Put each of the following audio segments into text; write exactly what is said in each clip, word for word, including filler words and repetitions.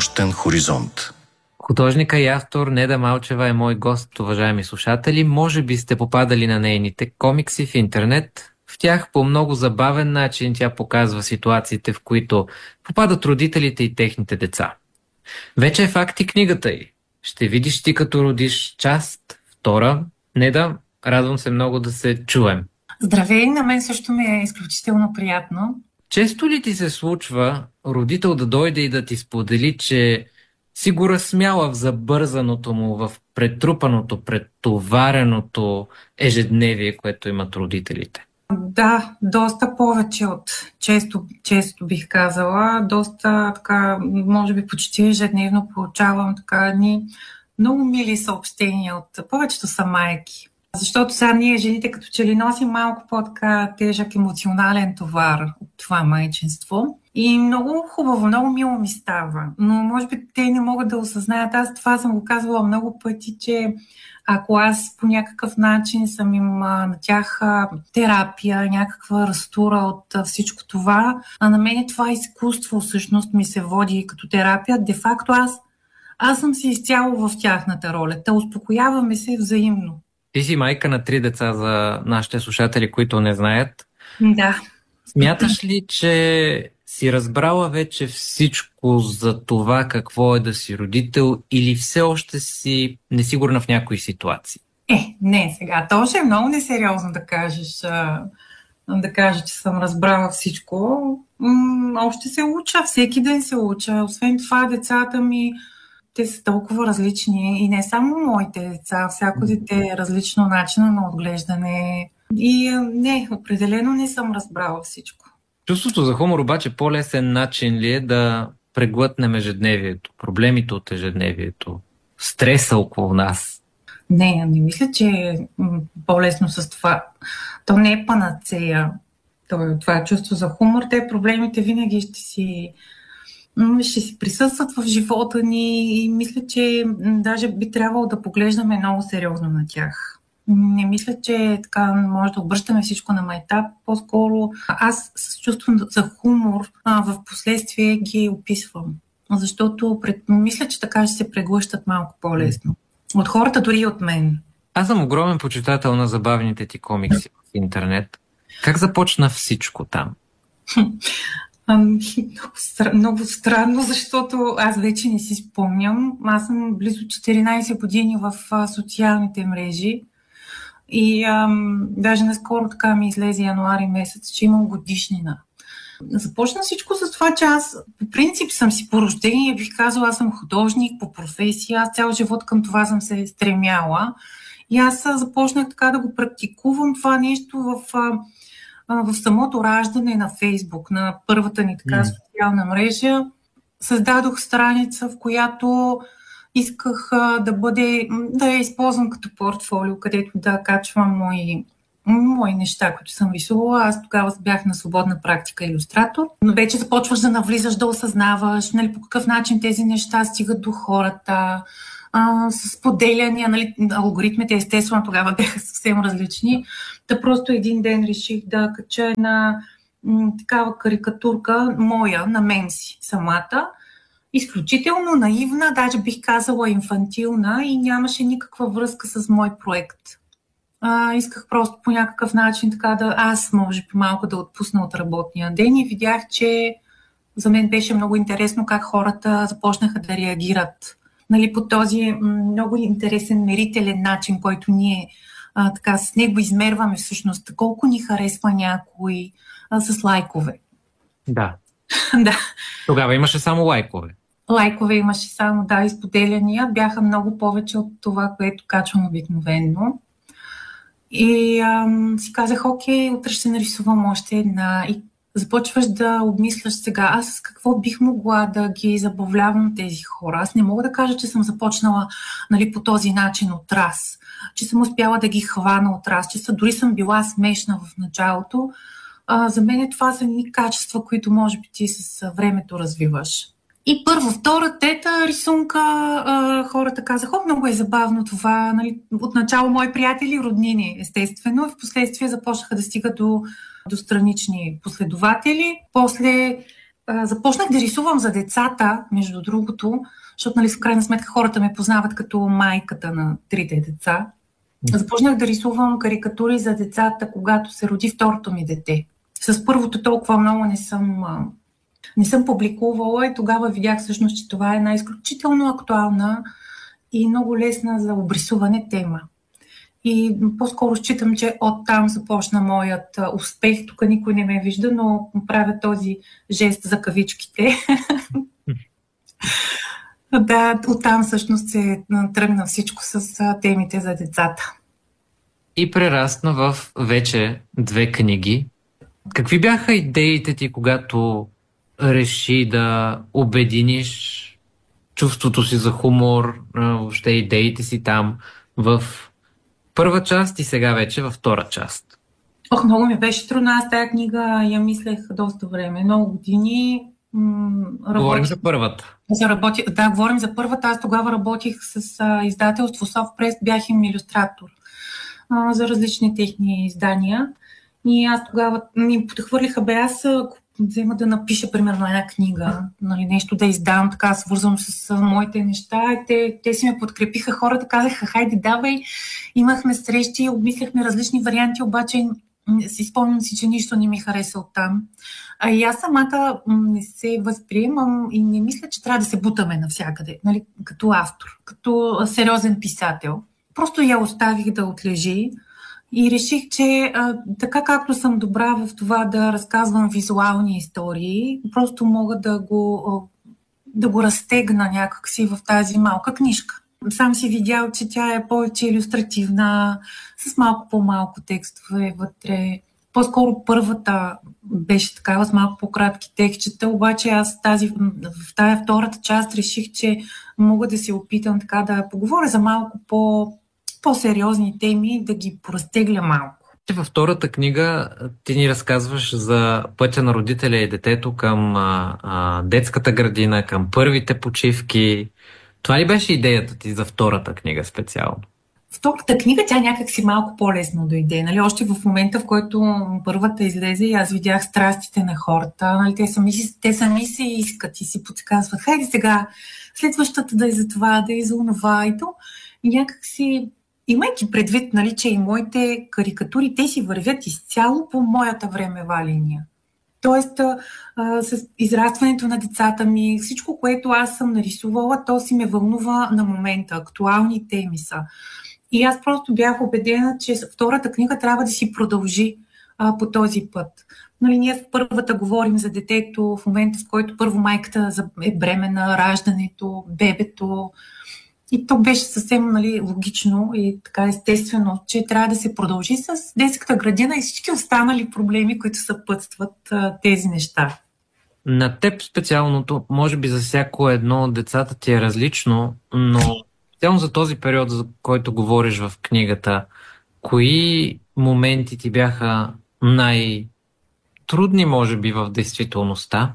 нощен хоризонт. Художника и автор Неда Малчева е мой гост, уважаеми слушатели. Може би сте попадали на нейните комикси в интернет. В тях по много забавен начин тя показва ситуациите, в които попадат родителите и техните деца. Вече е факт и книгата й. Ще видиш ти като родиш, част втора. Неда, радвам се много да се чуем. Здравей, на мен също ми е изключително приятно. Често ли ти се случва родител да дойде и да ти сподели, че си го разсмяла в забързаното му, в претрупаното, претовареното ежедневие, което имат родителите? Да, доста повече от често, често бих казала. Доста така, може би почти ежедневно получавам така едни много мили съобщения от повечето са майки. Защото сега ние, жените, като че ли носим малко по-така тежък емоционален товар от това майчинство. И много хубаво, много мило ми става. Но може би те не могат да осъзнаят. Аз това съм го казвала много пъти, че ако аз по някакъв начин съм им а, на тях а, терапия, някаква разтура от а, всичко това, а на мен това изкуство всъщност ми се води като терапия. Де-факто аз, аз съм си изцяло в тяхната роля. Те успокояваме се взаимно. Ти си майка на три деца за нашите слушатели, които не знаят. Да. Смяташ ли, че си разбрала вече всичко за това какво е да си родител или все още си несигурна в някои ситуации? Е, не, сега. То ще е много несериозно да кажеш, да кажа, че съм разбрала всичко. М- още се уча, всеки ден се уча. Освен това, децата ми, те са толкова различни и не само моите деца, всяко дете е различно начина на отглеждане. И не, определено не съм разбрала всичко. Чувството за хумор обаче по-лесен начин ли е да преглътнем ежедневието, проблемите от ежедневието, стреса около нас? Не, не мисля, че е по-лесно с това. То не е панацея. Това чувство за хумор, те проблемите винаги ще си, ще си присъстват в живота ни и мисля, че даже би трябвало да поглеждаме много сериозно на тях. Не мисля, че така може да обръщаме всичко на майтап. По-скоро аз с чувство за хумор а, в последствие ги описвам. Защото пред... мисля, че така ще се преглъщат малко по-лесно. От хората, дори и от мен. Аз съм огромен почитател на забавните ти комикси в интернет. Как започна всичко там? Много, стра... много странно, защото аз вече не си спомням. Аз съм близо четиринайсет години в социалните мрежи. И ам, даже наскоро така ми излезе януари месец, че имам годишнина. Започна всичко с това, че аз по принцип съм си по рождение, бих казала, аз съм художник по професия, аз цял живот към това съм се стремяла. И аз започнах така да го практикувам това нещо в, в самото раждане на Фейсбук, на първата ни така mm. социална мрежа. Създадох страница, в която исках а, да бъде, да я използвам като портфолио, където да качвам мои, мои неща, които съм рисувала. Аз тогава бях на свободна практика илюстратор. Но вече започваш да навлизаш, да осъзнаваш, нали, по какъв начин тези неща стигат до хората, а, с поделяния, нали, алгоритмите естествено тогава бяха съвсем различни. Та просто един ден реших да кача една м, такава карикатурка моя, на мен си самата, изключително наивна, даже бих казала инфантилна и нямаше никаква връзка с мой проект. А, исках просто по някакъв начин така да аз може би малко да отпусна от работния ден и видях, че за мен беше много интересно как хората започнаха да реагират. Нали, по този много интересен мерителен начин, който ние а, така с него измерваме всъщност колко ни харесва някой а, с лайкове. Да. Да. Тогава имаше само лайкове. Лайкове имаше само, да, изподеляния. Бяха много повече от това, което качвам обикновено. И ам, си казах, окей, утре ще нарисувам още една. И започваш да обмисляш сега, аз с какво бих могла да ги забавлявам тези хора. Аз не мога да кажа, че съм започнала, нали, по този начин от раз, че съм успяла да ги хвана от раз, че са, дори съм била смешна в началото. А, за мен това са ни качества, които може би ти с времето развиваш. И първо, втора, трета рисунка, а, хората казаха, о, много е забавно това. Нали, отначало мои приятели, роднини, естествено. В последствие започнаха да стигат до, до странични последователи. После а, започнах да рисувам за децата, между другото, защото, нали, в крайна сметка хората ме познават като майката на трите деца. Започнах да рисувам карикатури за децата, когато се роди второто ми дете. С първото толкова много не съм, не съм публикувала и тогава видях всъщност, че това е една изключително актуална и много лесна за обрисуване тема. И по-скоро считам, че оттам започна моят успех. Тук никой не ме вижда, но правя този жест за кавичките. Да, оттам всъщност се тръгна всичко с темите за децата. И прерасна в вече две книги. Какви бяха идеите ти, когато реши да обединиш чувството си за хумор, въобще идеите си там в първа част и сега вече във втора част? Ох, много ми беше трудно. Аз тази книга я мислех доста време, много години. М- работих... Говорим за първата. За работи... Да, говорим за първата. Аз тогава работих с а, издателство Софтпрес, бях им илюстратор а, за различни техни издания. И аз тогава ми подхвърлиха, бе, аз ако взема да напиша примерно една книга, нали, нещо да издам, така свързвам с а, моите неща. И те, те си ме подкрепиха, хората казаха, хайде, давай. Имахме срещи, обмисляхме различни варианти, обаче си спомням си, че нищо не ми хареса оттам. А и аз самата не се възприемам и не мисля, че трябва да се бутаме навсякъде, нали, като автор, като сериозен писател. Просто я оставих да отлежи и реших, че а, така както съм добра в това да разказвам визуални истории, просто мога да го, да го разтегна някакси в тази малка книжка. Сам си видял, че тя е повече илюстративна, с малко по-малко текстове вътре. По-скоро първата беше такава с малко по-кратки текстчета, обаче аз тази, в тази втората част реших, че мога да се опитам така да поговоря за малко по, по-сериозни теми, да ги поразтегля малко. Във втората книга ти ни разказваш за пътя на родителя и детето към а, а, детската градина, към първите почивки. Това ли беше идеята ти за втората книга специално? Втората книга, тя някак си малко по-лесно дойде. Нали? Още в момента, в който първата излезе и аз видях страстите на хората, нали? те, сами, те сами се искат и си подсказват, хайде сега следващата да е за това, да е за онова и то. И някак си, имайки предвид, нали, че и моите карикатури, те си вървят изцяло по моята времева линия. Тоест, а, с израстването на децата ми, всичко, което аз съм нарисувала, то си ме вълнува на момента. Актуални теми са. И аз просто бях убедена, че втората книга трябва да си продължи а, по този път. Нали, ние в първата говорим за детето в момента, в който първо майката е бремена, раждането, бебето. И то беше съвсем, нали, логично и така естествено, че трябва да се продължи с детската градина и всички останали проблеми, които съпътстват а, тези неща. На теб специалното, може би за всяко едно от децата ти е различно, но специално за този период, за който говориш в книгата, кои моменти ти бяха най-трудни, може би, в действителността?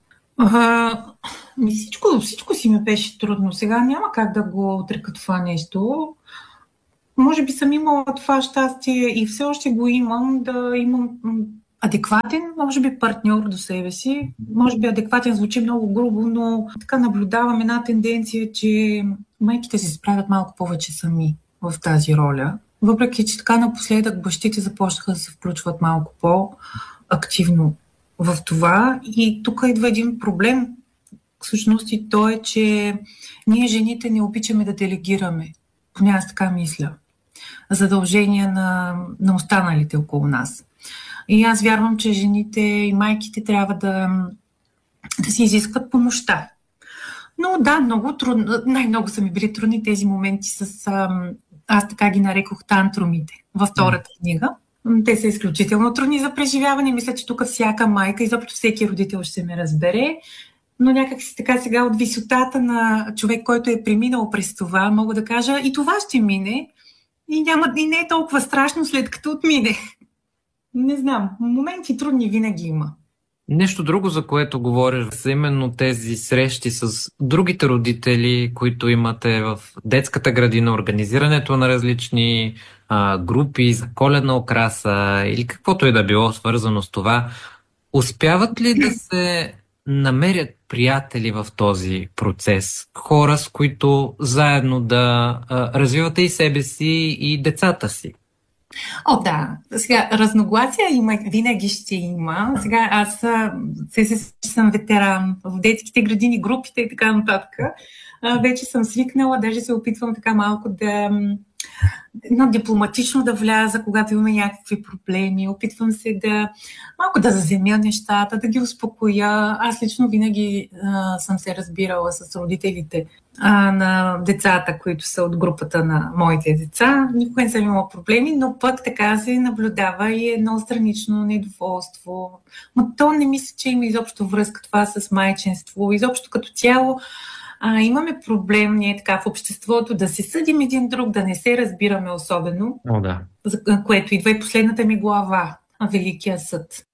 А, всичко, всичко си ми беше трудно. Сега няма как да го отрека това нещо. Може би съм имала това щастие и все още го имам, да имам адекватен, може би, партньор до себе си. Може би адекватен звучи много грубо, но така наблюдавам една тенденция, че майките се справят малко повече сами в тази роля. Въпреки че така напоследък бащите започнаха да се включват малко по-активно в това. И тук идва един проблем, всъщност, и то е, че ние жените не обичаме да делегираме. Поне аз така мисля. Задължения на, на останалите около нас. И аз вярвам, че жените и майките трябва да, да си изискват помощта. Но да, много трудно, най-много са ми били трудни тези моменти с, аз така ги нарекох, тантрумите във втората книга. Те са изключително трудни за преживяване. Мисля, че тук всяка майка, изобщо всеки родител ще ме разбере. Но някак си така сега от висотата на човек, който е преминал през това, мога да кажа, и това ще мине. И, няма, и не е толкова страшно, след като отмине. Не знам, моменти трудни винаги има. Нещо друго, за което говориш, са именно тези срещи с другите родители, които имате в детската градина, организирането на различни а, групи за коледна украса или каквото и да било свързано с това. Успяват ли да се намерят приятели в този процес, хора, с които заедно да а, развивате и себе си, и децата си. О, да. Сега, разногласия има, винаги ще има. Сега аз а, се, се, съм ветеран в детските градини, групите и така нататък. А, вече съм свикнала, даже се опитвам така малко да но дипломатично да вляза, когато имаме някакви проблеми. Опитвам се да малко да заземя нещата, да ги успокоя. Аз лично винаги а, съм се разбирала с родителите а, на децата, които са от групата на моите деца. Никога не съм имала проблеми, но пък така се наблюдава и едно странично недоволство. Но то не мисля, че има изобщо връзка това с майчинство. Изобщо като цяло а, имаме проблем ние така в обществото да се съдим един друг, да не се разбираме особено, О, да. за което идва и последната ми глава, Великия съд.